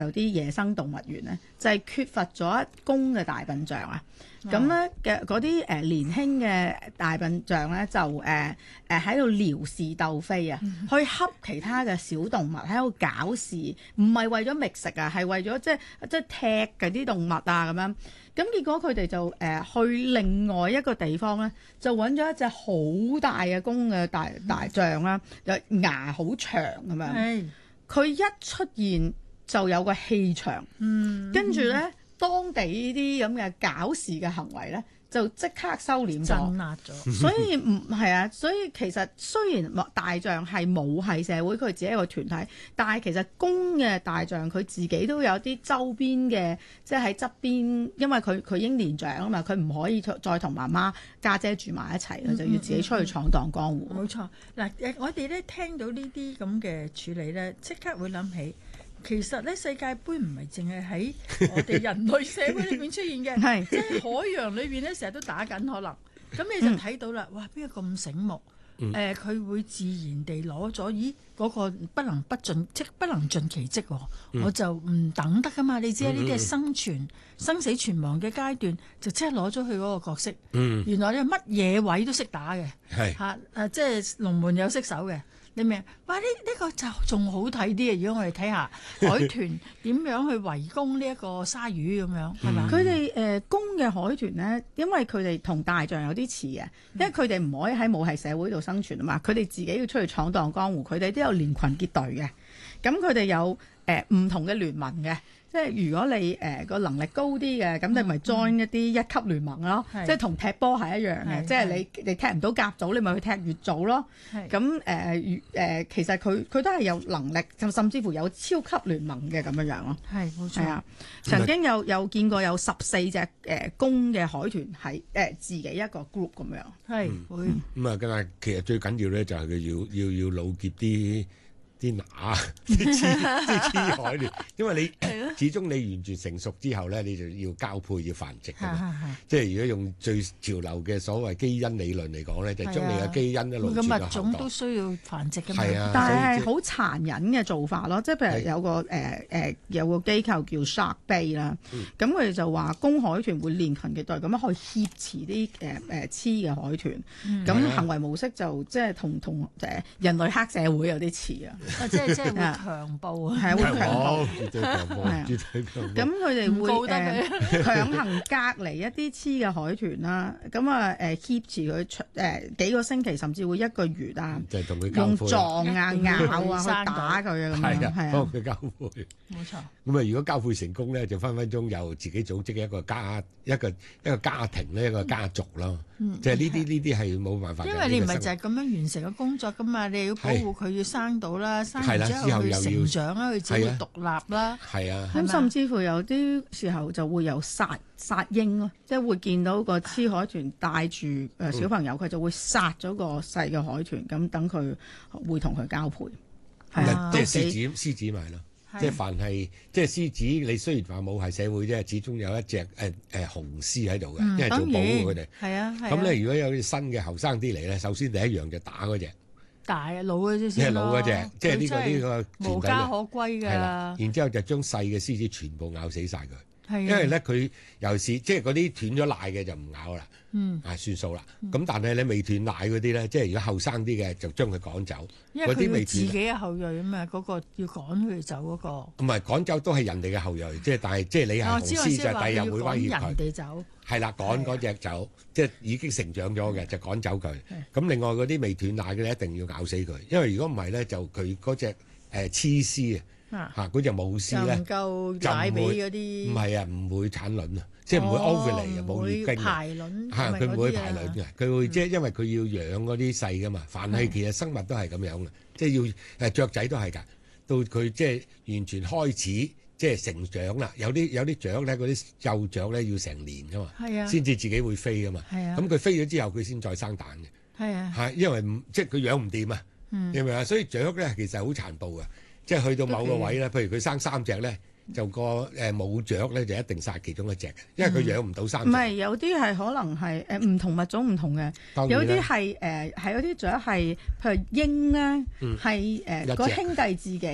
有啲野生動物園咧，就係缺乏咗一公嘅大笨象啊。咁咧嘅嗰啲年輕嘅大笨象咧，就喺度撩事鬥非啊，去恰其他嘅小動物喺度搞事，唔係為咗覓食啊，係為咗即係踢嗰啲動物啊咁樣。咁結果佢哋就去另外一個地方咧，就揾咗一隻好大嘅公嘅大象啦，就牙好長咁樣。佢一出現就有個氣場，跟住咧當地呢啲咁嘅搞事嘅行為咧，就即刻收斂咗， 鎮壓咗。 所以唔係啊，所以其實雖然大象係母系社會，佢自己一個團體，但係其實公嘅大象佢自己都有啲周邊嘅，即係喺側邊，因為佢已經年長啊嘛，佢唔可以再同媽媽家姐住埋一齊啦，就要自己出去闖蕩江湖。 冇錯，嗱我哋咧聽到呢啲咁嘅處理咧，即刻會諗起。其實咧，世界盃唔係淨係喺我哋人類社會裏面出現嘅，即係海洋裏邊咧，成日都打緊可能。咁你就睇到啦，哇！邊個咁醒目？佢會自然地攞咗，咦？嗰個不能盡其職喎，我就唔等得噶嘛。你知啊，呢啲係生死存亡嘅階段，就即係攞咗佢嗰個角色。原來咧乜嘢位都識打嘅，即係龍門有識手嘅。你明？哇！呢個就仲好睇啲啊！如果我哋睇下海豚點樣去圍攻呢一個鯊魚咁樣，係咪？佢哋公嘅海豚咧，因為佢哋同大象有啲似嘅，因為佢哋唔可以喺母系社會度生存啊嘛，佢哋自己要出去闖蕩江湖，佢哋都有連群結隊嘅，咁佢哋有唔同嘅聯盟嘅。即係如果你個能力高啲嘅，咁你咪 join 一啲1級聯盟咯。即係同踢波係一樣嘅，即係你踢唔到甲組，你咪去踢乙組咯。咁其實佢都係有能力，甚至乎有超級聯盟嘅咁樣樣咯。係冇錯。係啊，曾經有見過有14隻公嘅海豚係自己一個 group 咁樣。係會。 咁啊，但係其實最緊要咧就係佢要老劫啲乸即係黐海豚，因為你始終你完全成熟之後咧，你就要交配要繁殖㗎嘛。即係如果用最潮流嘅所謂基因理論嚟講咧，就將你嘅基因一路傳到後代。個物種都需要繁殖㗎嘛。係啊， 但係好殘忍嘅做法咯。即係譬如有個機構叫 Shark Bay 啦，咁佢哋就話公海豚會連群結隊咁樣去挾持啲黐嘅海豚，咁行為模式就即係同人類黑社會有啲似啊。 即係會強暴啊！ 係會強暴， 絕對強暴，絕對強暴。 咁佢哋會強行隔離一啲黐嘅海豚啦，咁挾持佢幾個星期，甚至會1個月啊， 就係同佢用撞啊、咬啊去打佢啊咁樣，係啊， 幫佢交配。 冇錯。 咁啊，如果交配成功咧，就分分鐘又自己組織一個家庭咧，一個家族咯。即係呢啲係冇辦法嘅。因為你唔係就係咁樣完成個工作噶嘛，你要保護佢要生到啦，生完之後佢成長啦，佢自己獨立啦。係啊。咁甚至乎有啲時候就會有殺嬰咯，即係會見到個黐海豚帶住小朋友，佢就會殺咗個細嘅海豚，咁等佢會同佢交配。 即係獅子咪咯。即係凡係即係獅子，你雖然話冇係社會啫，始終有一隻雄獅喺度嘅，因為做保護佢哋。係啊。咁咧，如果有啲新嘅後生啲嚟咧，首先第一樣就打嗰隻大老嗰隻先咯。 老嗰隻，即係呢個無家可歸㗎。係啦，然之後就將細嘅獅子全部咬死晒佢。 因為咧佢尤其是即係嗰啲斷咗奶嘅就唔咬啦，算數啦。咁但係你未斷奶嗰啲咧，即係如果後生啲嘅就將佢趕走。 因為佢要自己嘅後裔啊嘛，嗰個要趕佢走嗰個。唔係趕走都係人哋嘅後裔，即係但係即係你係雄獅就第日會威脅佢。 人哋走係啦，趕嗰隻走，即係已經成長咗嘅就趕走佢。咁另外嗰啲未斷奶嘅咧，一定要咬死佢，因為如果唔係咧，就佢嗰隻黐獅嗰隻母獅咧， 就唔夠奶俾嗰啲。 唔係啊，唔會產卵啊，即係唔會 ovulate 冇月經排卵。 佢唔會排卵嘅，佢會即係因為佢要養嗰啲細噶嘛。凡係其實生物都係咁樣嘅，即係要雀仔都係㗎。到佢即係完全開始即係成長啦，有啲雀咧，嗰啲幼雀咧要成年㗎嘛，先至自己會飛㗎嘛。咁佢飛咗之後，佢先再生蛋嘅。因為即係佢養唔掂啊，明唔明啊？所以雀咧其實好殘暴嘅。即係去到某個位咧，譬如佢生3隻咧，就個母雀咧就一定殺其中一隻嘅，因為佢養唔到3隻。唔係， 有啲係可能係唔同物種唔同嘅，有啲係有啲雀係譬如鷹咧，係個兄弟自己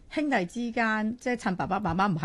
兄弟之間，即係趁爸爸媽媽唔喺